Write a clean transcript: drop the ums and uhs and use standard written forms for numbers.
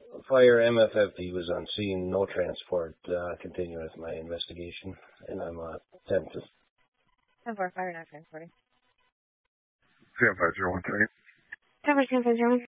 Fire MFFD was on scene, no transport. Continue with my investigation, and I'm 10th. 10-4, fire not transporting. 10-5, 0-1 second. 10-4, 10-5, 0-1.